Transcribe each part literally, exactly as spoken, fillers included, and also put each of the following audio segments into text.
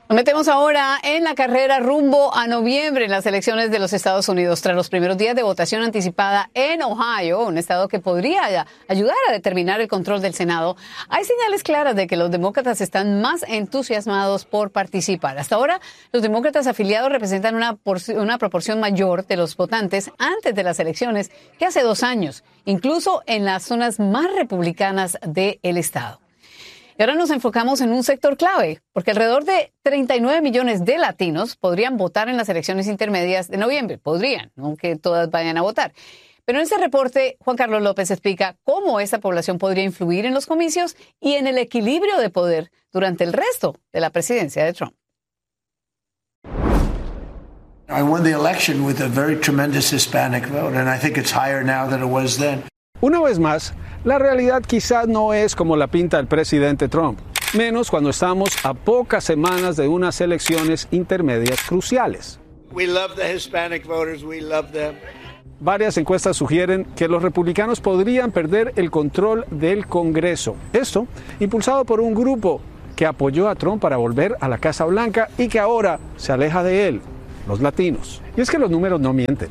Nos metemos ahora en la carrera rumbo a noviembre en las elecciones de los Estados Unidos. Tras los primeros días de votación anticipada en Ohio, un estado que podría ayudar a determinar el control del Senado, hay señales claras de que los demócratas están más entusiasmados por participar. Hasta ahora, los demócratas afiliados representan una, una proporción mayor de los votantes antes de las elecciones que hace dos años, incluso en las zonas más republicanas del estado. Y ahora nos enfocamos en un sector clave, porque alrededor de treinta y nueve millones de latinos podrían votar en las elecciones intermedias de noviembre. Podrían, aunque todas vayan a votar. Pero en este reporte, Juan Carlos López explica cómo esa población podría influir en los comicios y en el equilibrio de poder durante el resto de la presidencia de Trump. I won the election with a very tremendous Hispanic vote, and I think it's higher now than it was then. Una vez más, la realidad quizás no es como la pinta el presidente Trump, menos cuando estamos a pocas semanas de unas elecciones intermedias cruciales. We love the Hispanic voters, we love them. Varias encuestas sugieren que los republicanos podrían perder el control del Congreso. Esto impulsado por un grupo que apoyó a Trump para volver a la Casa Blanca y que ahora se aleja de él, los latinos. Y es que los números no mienten.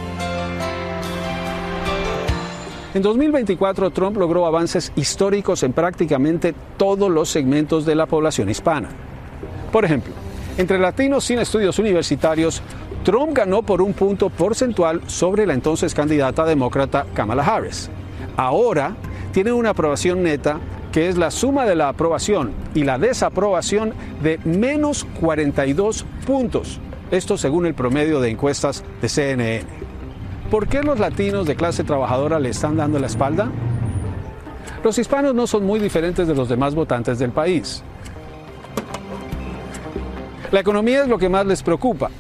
En dos mil veinticuatro, Trump logró avances históricos en prácticamente todos los segmentos de la población hispana. Por ejemplo, entre latinos sin estudios universitarios, Trump ganó por un punto porcentual sobre la entonces candidata demócrata Kamala Harris. Ahora tiene una aprobación neta que es la suma de la aprobación y la desaprobación de menos cuarenta y dos puntos. Esto según el promedio de encuestas de C N N. ¿Por qué los latinos de clase trabajadora le están dando la espalda? Los hispanos no son muy diferentes de los demás votantes del país. La economía es lo que más les preocupa.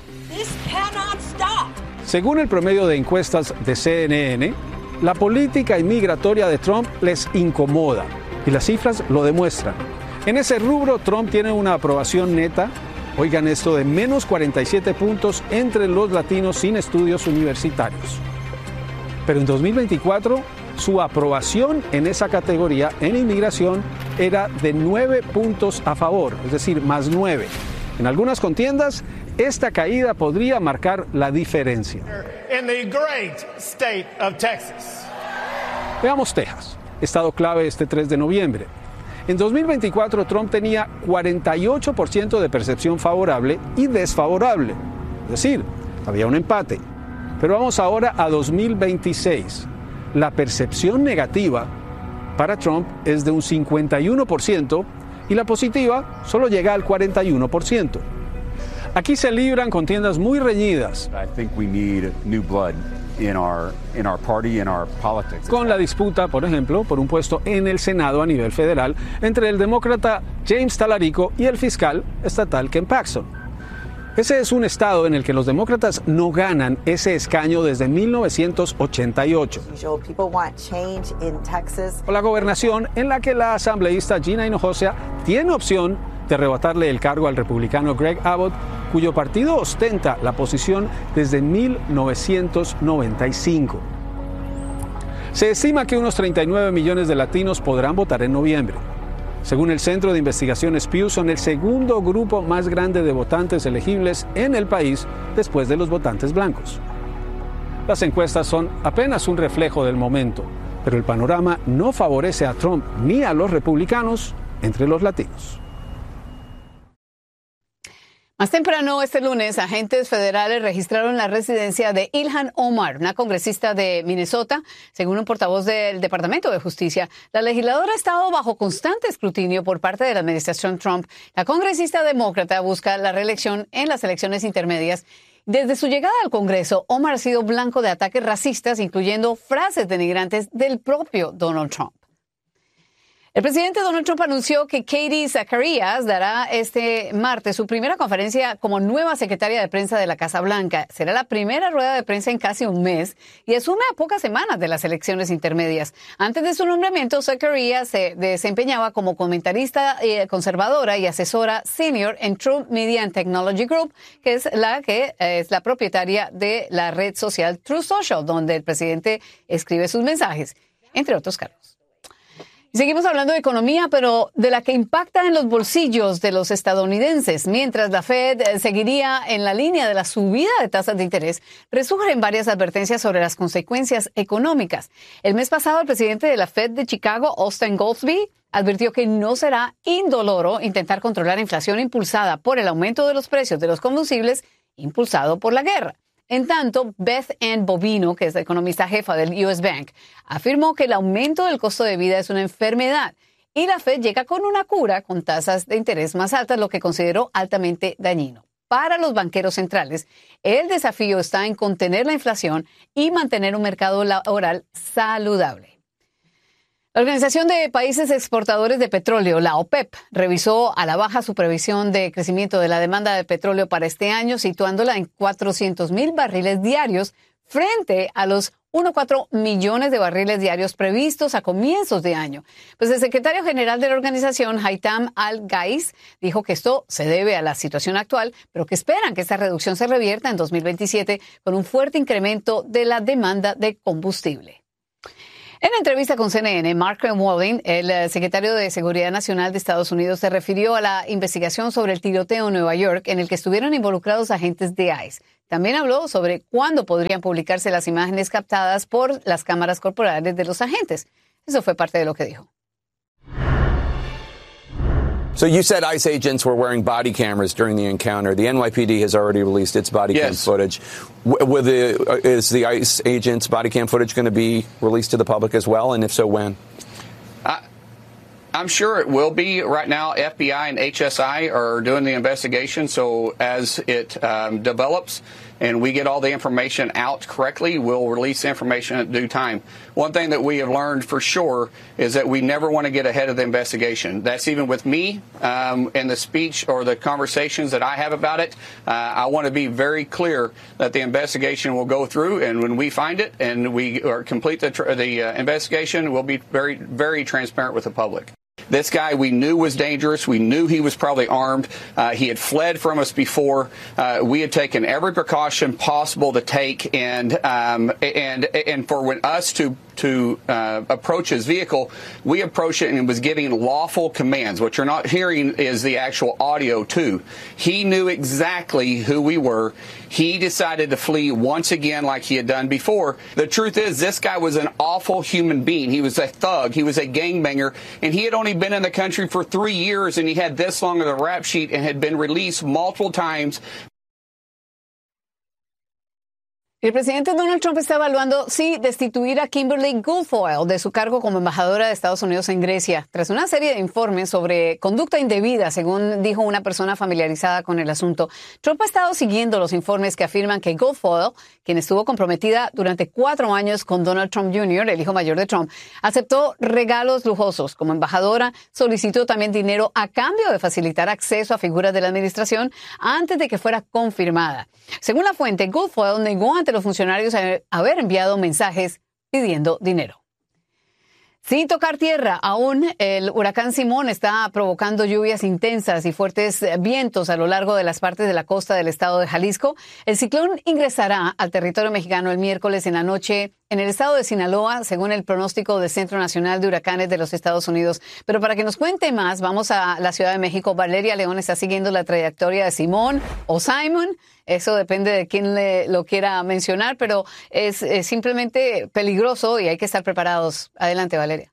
Según el promedio de encuestas de C N N, la política inmigratoria de Trump les incomoda y las cifras lo demuestran. En ese rubro, Trump tiene una aprobación neta, oigan esto, de menos cuarenta y siete puntos entre los latinos sin estudios universitarios. Pero en dos mil veinticuatro, su aprobación en esa categoría en inmigración era de nueve puntos a favor, es decir, más nueve. En algunas contiendas, esta caída podría marcar la diferencia. In the great state of Texas. Veamos Texas, estado clave este tres de noviembre. En dos mil veinticuatro, Trump tenía cuarenta y ocho por ciento de percepción favorable y desfavorable. Es decir, había un empate. Pero vamos ahora a dos mil veintiséis. La percepción negativa para Trump es de un cincuenta y uno por ciento y la positiva solo llega al cuarenta y uno por ciento. Aquí se libran contiendas muy reñidas. I think we need new blood in our in our party, in our politics. Con la disputa, por ejemplo, por un puesto en el Senado a nivel federal entre el demócrata James Talarico y el fiscal estatal Ken Paxton. Ese es un estado en el que los demócratas no ganan ese escaño desde mil novecientos ochenta y ocho. O la gobernación en la que la asambleísta Gina Hinojosa tiene opción de arrebatarle el cargo al republicano Greg Abbott, cuyo partido ostenta la posición desde mil novecientos noventa y cinco. Se estima que unos treinta y nueve millones de latinos podrán votar en noviembre. Según el Centro de Investigaciones Pew, son el segundo grupo más grande de votantes elegibles en el país después de los votantes blancos. Las encuestas son apenas un reflejo del momento, pero el panorama no favorece a Trump ni a los republicanos entre los latinos. Más temprano este lunes, agentes federales registraron la residencia de Ilhan Omar, una congresista de Minnesota. Según un portavoz del Departamento de Justicia, la legisladora ha estado bajo constante escrutinio por parte de la administración Trump. La congresista demócrata busca la reelección en las elecciones intermedias. Desde su llegada al Congreso, Omar ha sido blanco de ataques racistas, incluyendo frases denigrantes del propio Donald Trump. El presidente Donald Trump anunció que Katie Zacharias dará este martes su primera conferencia como nueva secretaria de prensa de la Casa Blanca. Será la primera rueda de prensa en casi un mes y asume a pocas semanas de las elecciones intermedias. Antes de su nombramiento, Zacharias se desempeñaba como comentarista conservadora y asesora senior en Trump Media and Technology Group, que es la que es la propietaria de la red social Truth Social, donde el presidente escribe sus mensajes, entre otros cargos. Seguimos hablando de economía, pero de la que impacta en los bolsillos de los estadounidenses. Mientras la Fed seguiría en la línea de la subida de tasas de interés, resurgen varias advertencias sobre las consecuencias económicas. El mes pasado, el presidente de la Fed de Chicago, Austin Goolsbee, advirtió que no será indoloro intentar controlar la inflación impulsada por el aumento de los precios de los combustibles, impulsado por la guerra. En tanto, Beth Ann Bovino, que es la economista jefa del U S Bank, afirmó que el aumento del costo de vida es una enfermedad y la Fed llega con una cura con tasas de interés más altas, lo que consideró altamente dañino. Para los banqueros centrales, el desafío está en contener la inflación y mantener un mercado laboral saludable. La Organización de Países Exportadores de Petróleo, la OPEP, revisó a la baja su previsión de crecimiento de la demanda de petróleo para este año, situándola en cuatrocientos mil barriles diarios frente a los uno coma cuatro millones de barriles diarios previstos a comienzos de año. Pues el secretario general de la organización, Haitham Al-Ghais, dijo que esto se debe a la situación actual, pero que esperan que esta reducción se revierta en dos mil veintisiete con un fuerte incremento de la demanda de combustible. En entrevista con C N N, Mark Walling, el secretario de Seguridad Nacional de Estados Unidos, se refirió a la investigación sobre el tiroteo en Nueva York en el que estuvieron involucrados agentes de ICE. También habló sobre cuándo podrían publicarse las imágenes captadas por las cámaras corporales de los agentes. Eso fue parte de lo que dijo. So you said ICE agents were wearing body cameras during the encounter. The N Y P D has already released its body Yes. cam footage. With the, uh, is the ICE agents' body cam footage going to be released to the public as well? And if so, when? I, I'm sure it will be. Right now, F B I and H S I are doing the investigation. So as it um, develops and we get all the information out correctly, we'll release the information at due time. One thing that we have learned for sure is that we never want to get ahead of the investigation. That's even with me um, in the speech or the conversations that I have about it. Uh, I want to be very clear that the investigation will go through, and when we find it and we or complete the, tr- the uh, investigation, we'll be very, very transparent with the public. This guy we knew was dangerous. We knew he was probably armed. Uh, he had fled from us before. Uh, we had taken every precaution possible to take, and um, and and for when us to to uh, approach his vehicle, we approached it and was giving lawful commands. What you're not hearing is the actual audio too. He knew exactly who we were. He decided to flee once again like he had done before. The truth is, this guy was an awful human being. He was a thug. He was a gangbanger, and he had only been in the country for three years, and he had this long of a rap sheet and had been released multiple times. El presidente Donald Trump está evaluando si destituir a Kimberly Guilfoyle de su cargo como embajadora de Estados Unidos en Grecia, tras una serie de informes sobre conducta indebida, según dijo una persona familiarizada con el asunto. Trump ha estado siguiendo los informes que afirman que Guilfoyle, quien estuvo comprometida durante cuatro años con Donald Trump junior, el hijo mayor de Trump, aceptó regalos lujosos. Como embajadora, solicitó también dinero a cambio de facilitar acceso a figuras de la administración antes de que fuera confirmada. Según la fuente, Guilfoyle negó ante los funcionarios haber enviado mensajes pidiendo dinero. Sin tocar tierra, aún el huracán Simón está provocando lluvias intensas y fuertes vientos a lo largo de las partes de la costa del estado de Jalisco. El ciclón ingresará al territorio mexicano el miércoles en la noche en el estado de Sinaloa, según el pronóstico del Centro Nacional de Huracanes de los Estados Unidos. Pero para que nos cuente más, vamos a la Ciudad de México. Valeria León está siguiendo la trayectoria de Simón o Simon. Eso depende de quién le, lo quiera mencionar, pero es, es simplemente peligroso y hay que estar preparados. Adelante, Valeria.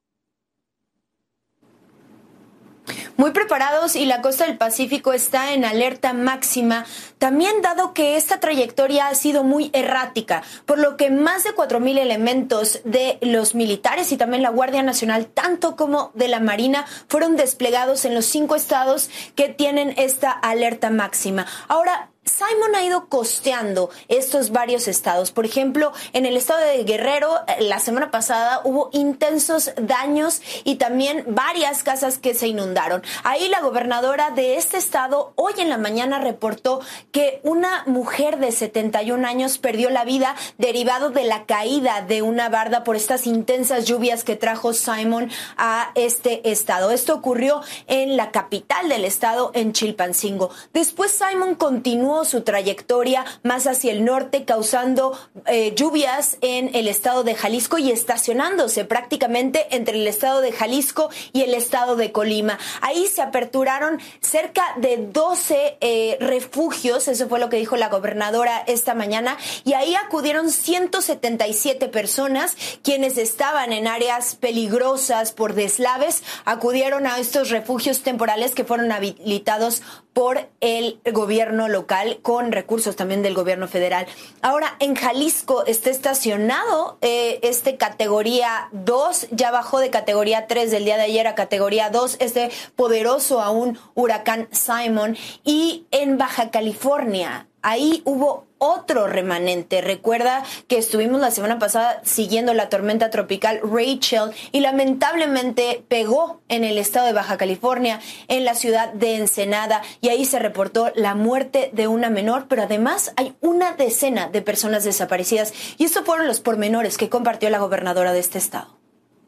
Muy preparados, y la costa del Pacífico está en alerta máxima, también dado que esta trayectoria ha sido muy errática, por lo que más de cuatro mil elementos de los militares y también la Guardia Nacional, tanto como de la Marina, fueron desplegados en los cinco estados que tienen esta alerta máxima. Ahora, Simon ha ido costeando estos varios estados. Por ejemplo, en el estado de Guerrero, la semana pasada hubo intensos daños y también varias casas que se inundaron. Ahí la gobernadora de este estado hoy en la mañana reportó que una mujer de setenta y un años perdió la vida derivado de la caída de una barda por estas intensas lluvias que trajo Simon a este estado. Esto ocurrió en la capital del estado, en Chilpancingo. Después Simon continuó continuó su trayectoria más hacia el norte, causando eh, lluvias en el estado de Jalisco y estacionándose prácticamente entre el estado de Jalisco y el estado de Colima. Ahí se aperturaron cerca de doce eh, refugios, eso fue lo que dijo la gobernadora esta mañana, y ahí acudieron ciento setenta y siete personas, quienes estaban en áreas peligrosas por deslaves, acudieron a estos refugios temporales que fueron habilitados por el gobierno local con recursos también del gobierno federal. Ahora, en Jalisco está estacionado eh, este categoría dos, ya bajó de categoría tres del día de ayer a categoría dos, este poderoso aún huracán Simon, y en Baja California, ahí hubo otro remanente. Recuerda que estuvimos la semana pasada siguiendo la tormenta tropical Rachel y lamentablemente pegó en el estado de Baja California, en la ciudad de Ensenada, y ahí se reportó la muerte de una menor, pero además hay una decena de personas desaparecidas. Y estos fueron los pormenores que compartió la gobernadora de este estado.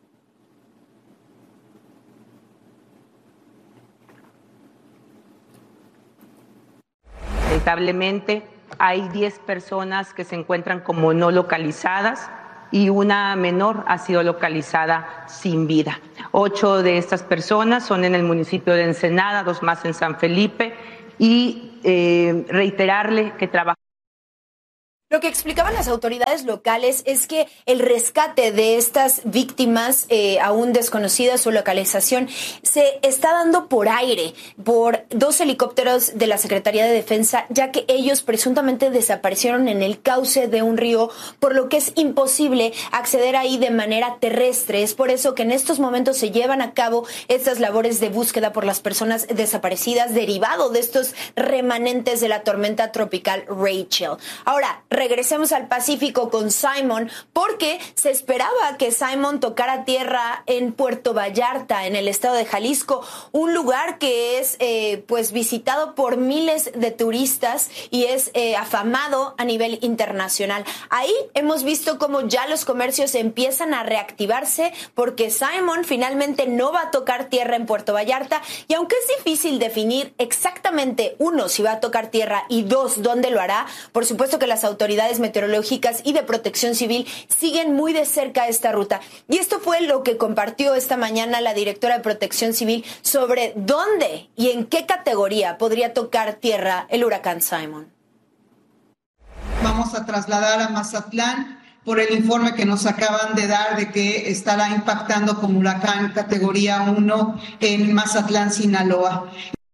Lamentablemente, hay diez personas que se encuentran como no localizadas y una menor ha sido localizada sin vida. Ocho de estas personas son en el municipio de Ensenada, dos más en San Felipe, y eh, reiterarle que trabajamos. Lo que explicaban las autoridades locales es que el rescate de estas víctimas eh, aún desconocidas, su localización, se está dando por aire, por dos helicópteros de la Secretaría de Defensa, ya que ellos presuntamente desaparecieron en el cauce de un río, por lo que es imposible acceder ahí de manera terrestre. Es por eso que en estos momentos se llevan a cabo estas labores de búsqueda por las personas desaparecidas derivado de estos remanentes de la tormenta tropical Rachel. Ahora, regresemos al Pacífico con Simon, porque se esperaba que Simon tocara tierra en Puerto Vallarta, en el estado de Jalisco, un lugar que es eh, pues visitado por miles de turistas y es eh, afamado a nivel internacional. Ahí hemos visto cómo ya los comercios empiezan a reactivarse, porque Simon finalmente no va a tocar tierra en Puerto Vallarta, y aunque es difícil definir exactamente, uno, si va a tocar tierra, y dos, dónde lo hará, por supuesto que las autoridades meteorológicas y de protección civil siguen muy de cerca esta ruta. Y esto fue lo que compartió esta mañana la directora de Protección Civil sobre dónde y en qué categoría podría tocar tierra el huracán Simon. Vamos a trasladar a Mazatlán por el informe que nos acaban de dar de que estará impactando como huracán categoría uno en Mazatlán, Sinaloa.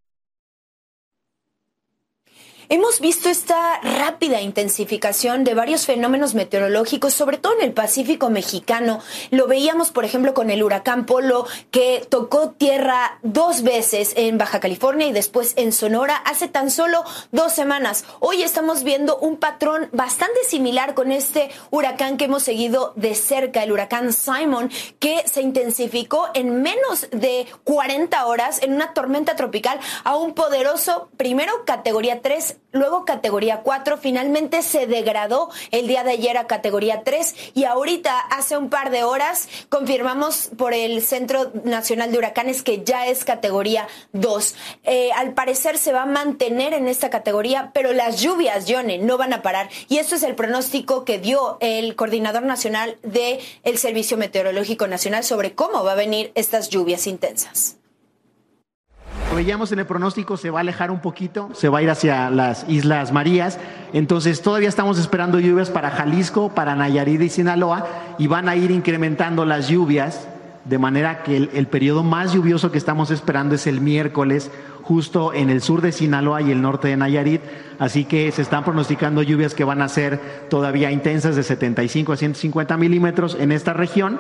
Hemos visto esta rápida intensificación de varios fenómenos meteorológicos, sobre todo en el Pacífico mexicano. Lo veíamos, por ejemplo, con el huracán Polo, que tocó tierra dos veces en Baja California y después en Sonora hace tan solo dos semanas. Hoy estamos viendo un patrón bastante similar con este huracán que hemos seguido de cerca, el huracán Simon, que se intensificó en menos de cuarenta horas en una tormenta tropical a un poderoso, primero categoría tres, luego categoría cuatro, finalmente se degradó el día de ayer a categoría tres, y ahorita hace un par de horas confirmamos por el Centro Nacional de Huracanes que ya es categoría dos. Eh, al parecer se va a mantener en esta categoría, pero las lluvias, Yone, no van a parar, y esto es el pronóstico que dio el coordinador nacional del Servicio Meteorológico Nacional sobre cómo va a venir estas lluvias intensas. Lo veíamos en el pronóstico, se va a alejar un poquito, se va a ir hacia las Islas Marías, entonces todavía estamos esperando lluvias para Jalisco, para Nayarit y Sinaloa, y van a ir incrementando las lluvias, de manera que el, el periodo más lluvioso que estamos esperando es el miércoles, justo en el sur de Sinaloa y el norte de Nayarit, así que se están pronosticando lluvias que van a ser todavía intensas, de setenta y cinco a ciento cincuenta milímetros en esta región.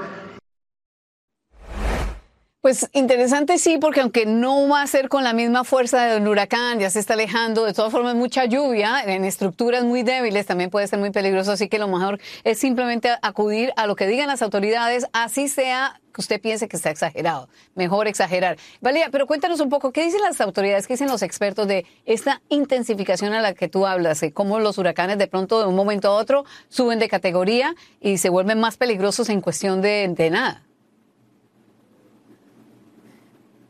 Pues interesante, sí, porque aunque no va a ser con la misma fuerza del huracán, ya se está alejando, de todas formas mucha lluvia en estructuras muy débiles también puede ser muy peligroso, así que lo mejor es simplemente acudir a lo que digan las autoridades, así sea que usted piense que está exagerado, mejor exagerar. Valeria, pero cuéntanos un poco, ¿qué dicen las autoridades, qué dicen los expertos de esta intensificación a la que tú hablas, de cómo los huracanes de pronto de un momento a otro suben de categoría y se vuelven más peligrosos en cuestión de, de nada?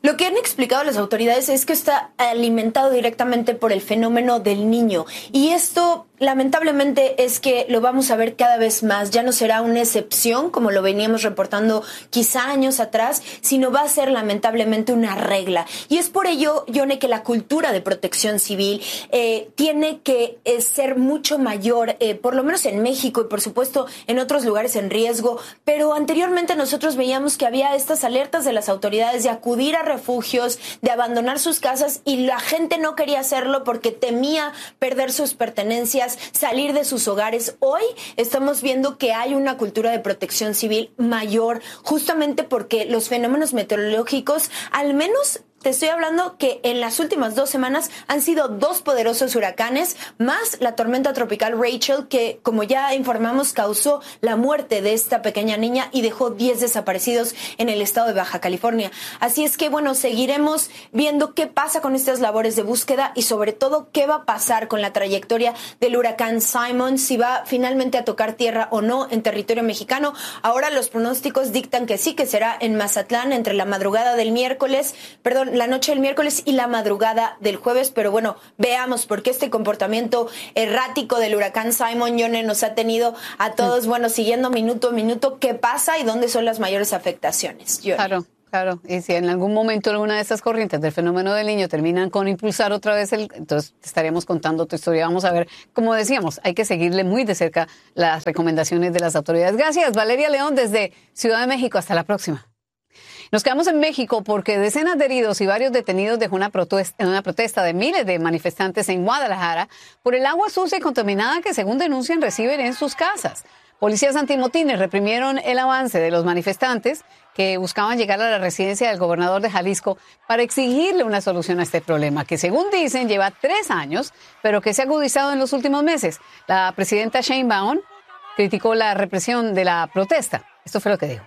Lo que han explicado las autoridades es que está alimentado directamente por el fenómeno del Niño. Y esto, lamentablemente, es que lo vamos a ver cada vez más. Ya no será una excepción, como lo veníamos reportando quizá años atrás, sino va a ser lamentablemente una regla. Y es por ello, Yone, que la cultura de protección civil eh, tiene que eh, ser mucho mayor, eh, por lo menos en México y por supuesto en otros lugares en riesgo. Pero anteriormente nosotros veíamos que había estas alertas de las autoridades de acudir a refugios, de abandonar sus casas, y la gente no quería hacerlo porque temía perder sus pertenencias, salir de sus hogares. Hoy estamos viendo que hay una cultura de protección civil mayor, justamente porque los fenómenos meteorológicos, al menos te estoy hablando que en las últimas dos semanas han sido dos poderosos huracanes, más la tormenta tropical Rachel, que, como ya informamos, causó la muerte de esta pequeña niña y dejó diez desaparecidos en el estado de Baja California. Así es que, bueno, seguiremos viendo qué pasa con estas labores de búsqueda y, sobre todo, qué va a pasar con la trayectoria del huracán Simon, si va finalmente a tocar tierra o no en territorio mexicano. Ahora los pronósticos dictan que sí, que será en Mazatlán entre la madrugada del miércoles, perdón, la noche del miércoles y la madrugada del jueves, pero bueno, veamos, porque este comportamiento errático del huracán Simon, Yone, nos ha tenido a todos, bueno, siguiendo minuto a minuto qué pasa y dónde son las mayores afectaciones. Yone. Claro. Claro, y si en algún momento alguna de estas corrientes del fenómeno del Niño terminan con impulsar otra vez, el, entonces te estaríamos contando tu historia. Vamos a ver, como decíamos, hay que seguirle muy de cerca las recomendaciones de las autoridades. Gracias, Valeria León, desde Ciudad de México. Hasta la próxima. Nos quedamos en México porque decenas de heridos y varios detenidos dejó una protesta, una protesta de miles de manifestantes en Guadalajara por el agua sucia y contaminada que, según denuncian, reciben en sus casas. Policías antimotines reprimieron el avance de los manifestantes que buscaban llegar a la residencia del gobernador de Jalisco para exigirle una solución a este problema, que según dicen lleva tres años, pero que se ha agudizado en los últimos meses. La presidenta Sheinbaum criticó la represión de la protesta. Esto fue lo que dijo.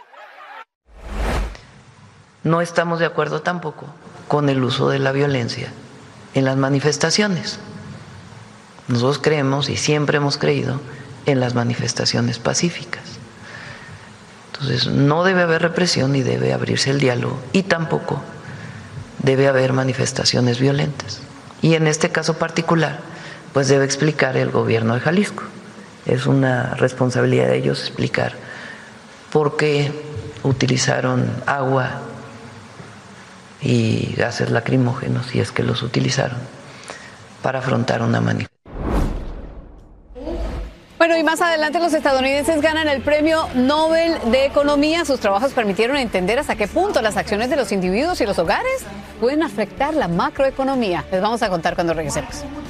No estamos de acuerdo tampoco con el uso de la violencia en las manifestaciones. Nosotros creemos y siempre hemos creído en las manifestaciones pacíficas. Entonces, no debe haber represión y debe abrirse el diálogo, y tampoco debe haber manifestaciones violentas. Y en este caso particular, pues debe explicar el gobierno de Jalisco. Es una responsabilidad de ellos explicar por qué utilizaron agua y gases lacrimógenos, si es que los utilizaron, para afrontar una manifestación. Bueno, y más adelante los estadounidenses ganan el Premio Nobel de Economía. Sus trabajos permitieron entender hasta qué punto las acciones de los individuos y los hogares pueden afectar la macroeconomía. Les vamos a contar cuando regresemos.